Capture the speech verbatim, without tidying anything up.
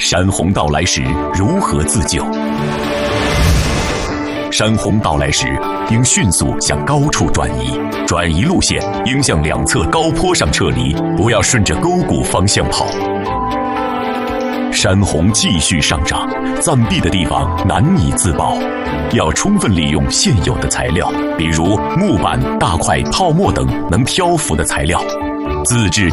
山洪到来时如何自救？山洪到来时，应迅速向高处转移，转移路线应向两侧高坡上撤离，不要顺着沟谷方向跑。山洪继续上涨，暂避的地方难以自保，要充分利用现有的材料，比如木板、大块泡沫等能漂浮的材料，自制